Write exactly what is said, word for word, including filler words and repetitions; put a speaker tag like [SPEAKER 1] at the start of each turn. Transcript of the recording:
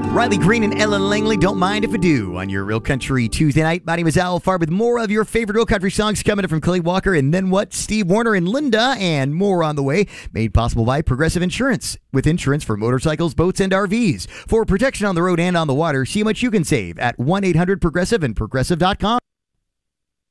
[SPEAKER 1] Riley Green and Ellen Langley, Don't Mind If I Do, on your Real Country Tuesday night. My name is Al Farb with more of your favorite Real Country songs coming up from Clay Walker and Then What, Steve Warner and Linda, and more on the way. Made possible by Progressive Insurance. With insurance for motorcycles, boats, and R Vs. For protection on the road and on the water, see how much you can save at one eight hundred progressive and progressive dot com.